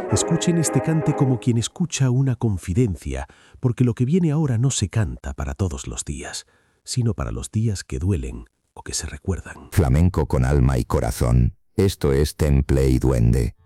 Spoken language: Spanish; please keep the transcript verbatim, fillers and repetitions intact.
Escuchen este cante como quien escucha una confidencia, porque lo que viene ahora no se canta para todos los días, sino para los días que duelen o que se recuerdan. Flamenco con alma y corazón. Esto es Temple y Duende.